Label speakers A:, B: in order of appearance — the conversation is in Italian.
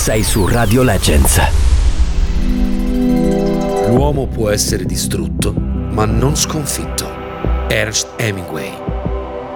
A: sei su Radio Legends.
B: L'uomo può essere distrutto, ma non sconfitto. Ernest Hemingway.